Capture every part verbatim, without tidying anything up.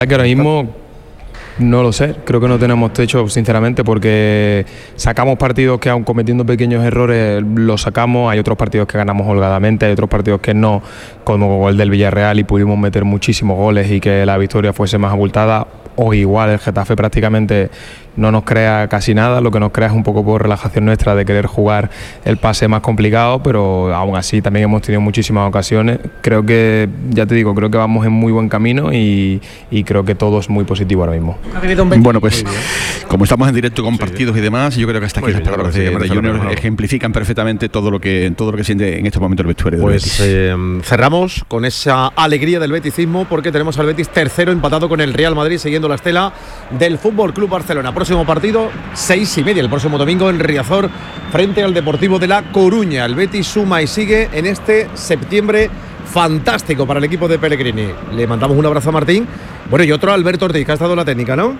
Que ahora mismo no lo sé, creo que no tenemos techo, sinceramente, porque sacamos partidos que aun cometiendo pequeños errores los sacamos, hay otros partidos que ganamos holgadamente, hay otros partidos que no, como el del Villarreal, y pudimos meter muchísimos goles y que la victoria fuese más abultada. O igual el Getafe prácticamente no nos crea casi nada, lo que nos crea es un poco por relajación nuestra de querer jugar el pase más complicado, pero aún así también hemos tenido muchísimas ocasiones. Creo que, ya te digo, creo que vamos en muy buen camino y, y creo que todo es muy positivo ahora mismo. Bueno, pues como estamos en directo con partidos y demás, yo creo que hasta aquí las palabras de, de Junior ejemplifican perfectamente todo lo que todo lo que siente en estos momentos el vestuario del pues, Betis. Eh, cerramos con esa alegría del beticismo, porque tenemos al Betis tercero empatado con el Real Madrid, siguiendo la estela del Fútbol Club Barcelona. Próximo partido, seis y media el próximo domingo en Riazor, frente al Deportivo de La Coruña. El Betis suma y sigue en este septiembre fantástico para el equipo de Pellegrini. Le mandamos un abrazo a Martín. Bueno, y otro a Alberto Ortiz, que ha estado en la técnica, ¿no?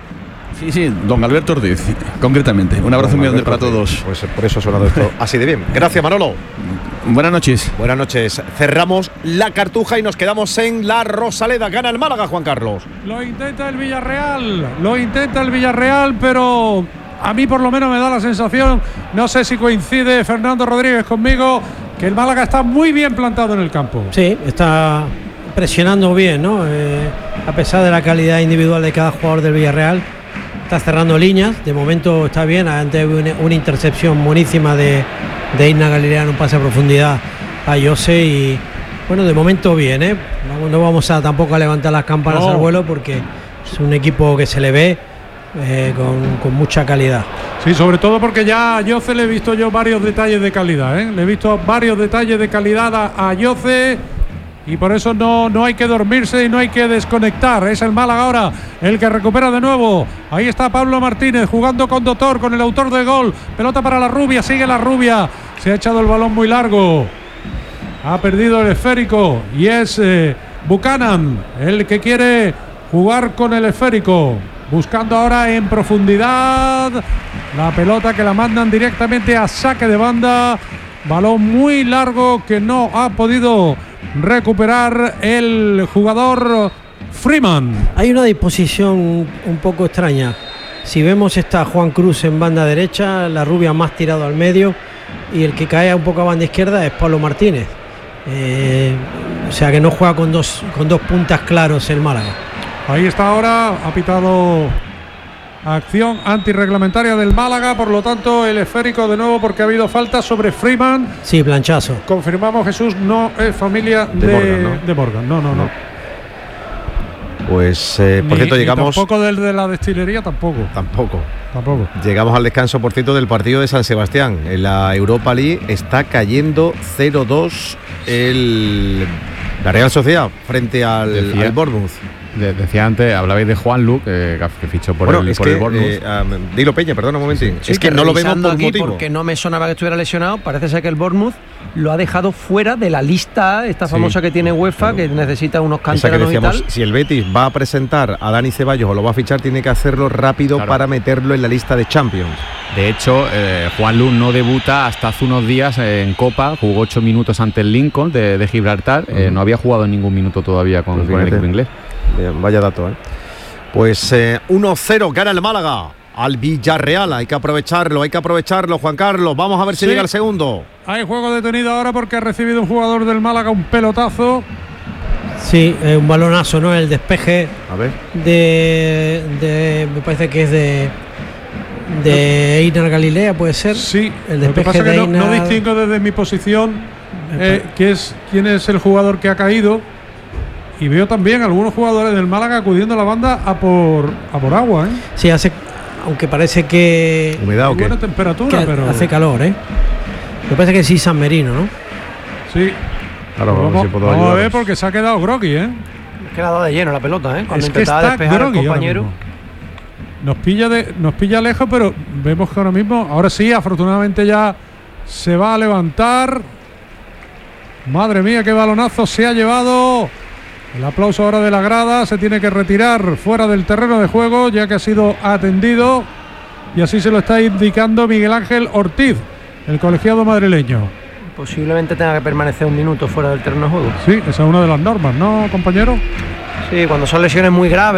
Sí, sí, don Alberto Ortiz, concretamente. Un abrazo muy grande para todos. Pues por eso ha sonado esto así de bien. Gracias, Manolo. Buenas noches. Buenas noches. Cerramos la Cartuja y nos quedamos en la Rosaleda. Gana el Málaga, Juan Carlos. Lo intenta el Villarreal, lo intenta el Villarreal, pero a mí por lo menos me da la sensación, no sé si coincide Fernando Rodríguez conmigo, que el Málaga está muy bien plantado en el campo. Sí, está presionando bien, ¿no? Eh, a pesar de la calidad individual de cada jugador del Villarreal, está cerrando líneas. De momento está bien. Antes hubo una, una intercepción buenísima de, de Isna Galilea en un pase a profundidad a Jose y bueno, de momento bien, ¿eh? No, no vamos a tampoco a levantar las campanas no. al vuelo, porque es un equipo que se le ve eh, con, con mucha calidad. Sí, sobre todo porque ya a Jose le he visto yo varios detalles de calidad, ¿eh? Le he visto varios detalles de calidad a, a Jose. Y por eso no, no hay que dormirse y no hay que desconectar. Es el Málaga ahora el que recupera de nuevo. Ahí está Pablo Martínez jugando con Doctor, con el autor del gol. Pelota para la Rubia, sigue la Rubia. Se ha echado el balón muy largo. Ha perdido el esférico y es eh, Buchanan el que quiere jugar con el esférico. Buscando ahora en profundidad la pelota, que la mandan directamente a saque de banda. Balón muy largo que no ha podido recuperar el jugador Freeman. Hay una disposición un poco extraña. Si vemos, está Juan Cruz en banda derecha, la Rubia más tirado al medio, y el que cae un poco a banda izquierda es Pablo Martínez. Eh, o sea que no juega con dos, con dos puntas claros el Málaga. Ahí está ahora, ha pitado acción antirreglamentaria del Málaga, por lo tanto el esférico de nuevo, porque ha habido falta sobre Freeman. Sí, planchazo. Confirmamos, Jesús, no es familia de, de Morgan, ¿no? De Morgan, no, no, no. no. Pues, eh, por ni, cierto, llegamos... Tampoco del de la destilería, tampoco. Tampoco. Tampoco. Llegamos al descanso, por cierto, del partido de San Sebastián. En la Europa League está cayendo cero dos el... la Real Sociedad frente al, Decía, al Bournemouth. De, decía antes, hablabais de Juan Luc, eh, que fichó por bueno, el, es por que, el Bournemouth. Eh, um, Dilo Peña, perdona un momentín. Sí, es que, que no lo vemos por aquí motivo. Porque no me sonaba que estuviera lesionado. Parece ser que el Bournemouth lo ha dejado fuera de la lista esta famosa sí, que tiene UEFA, claro, que necesita unos canteranos que decíamos, y tal. Si el Betis va a presentar a Dani Ceballos o lo va a fichar, tiene que hacerlo rápido, claro, para meterlo en la lista de Champions. De hecho, eh, Juan Luc no debuta hasta hace unos días en Copa. Jugó ocho minutos ante el Lincoln de, de Gibraltar. Uh-huh. eh, no había jugado ningún minuto todavía con, pues con el equipo inglés. Bien, vaya dato, ¿eh? Pues eh, uno cero gana el Málaga al Villarreal. Hay que aprovecharlo, hay que aprovecharlo, Juan Carlos. Vamos a ver si sí llega el segundo. Hay juego detenido ahora porque ha recibido un jugador del Málaga un pelotazo. Sí, eh, un balonazo, ¿no? El despeje. A ver. De, de me parece que es de de Einar Galilea, puede ser. Sí. El despeje lo que pasa de es que Einar... no, no distingo desde mi posición eh, que es quién es el jugador que ha caído. Y veo también algunos jugadores del Málaga acudiendo a la banda a por a por agua, ¿eh? Sí, hace, aunque parece que humedad o qué, buena temperatura, que pero hace calor, ¿eh? Me parece que sí, San Merino, ¿no? Sí. Claro, vamos, vamos, si puedo vamos a ver, porque se ha quedado groggy, ¿eh? Es que le ha dado de lleno la pelota, ¿eh? Cuando es que intentaba está despejar al compañero. Nos pilla de, nos pilla lejos, pero vemos que ahora mismo, ahora sí, afortunadamente ya se va a levantar. Madre mía, qué balonazo se ha llevado. El aplauso ahora de la grada. Se tiene que retirar fuera del terreno de juego, ya que ha sido atendido, y así se lo está indicando Miguel Ángel Ortiz, el colegiado madrileño. Posiblemente tenga que permanecer un minuto fuera del terreno de juego. Sí, esa es una de las normas, ¿no, compañero? Sí, cuando son lesiones muy graves.